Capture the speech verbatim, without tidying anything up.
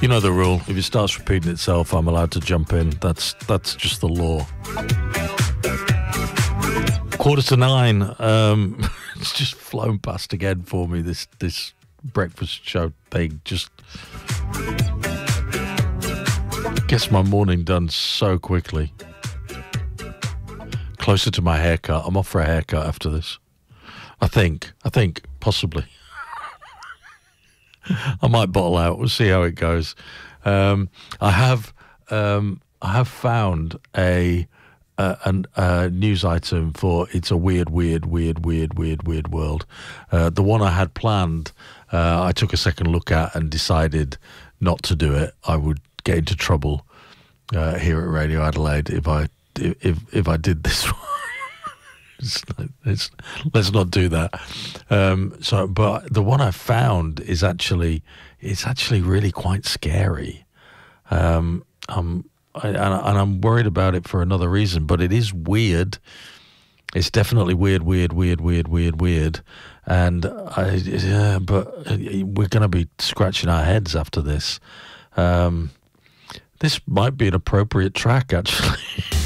You know the rule. If it starts repeating itself, I'm allowed to jump in. That's that's just the law. Quarter to nine. Um, it's just flown past again for me. This this breakfast show thing just gets my morning done so quickly. Closer to my haircut. I'm off for a haircut after this. I think. I think possibly. I might bottle out. We'll see how it goes. Um, I have um, I have found a, a, an, a news item for It's a Weird, Weird, Weird, Weird, Weird, Weird World. Uh, the one I had planned, uh, I took a second look at and decided not to do it. I would get into trouble uh, here at Radio Adelaide if I if if I did this one. It's, it's, let's not do that. Um, so, but the one I found is actually it's actually really quite scary. Um, um, I, and, and I'm worried about it for another reason. But it is weird. It's definitely weird, weird, weird, weird, weird, weird. And I, yeah, but we're going to be scratching our heads after this. Um, this might be an appropriate track, actually.